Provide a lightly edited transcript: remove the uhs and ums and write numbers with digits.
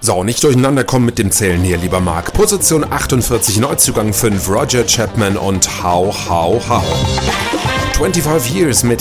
So, nicht durcheinander kommen mit dem Zählen hier, lieber Marc. Position 48, Neuzugang 5, Roger Chapman und How. 25 Years mit